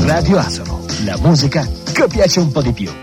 Radio Asolo, la musica che piace un po' di più.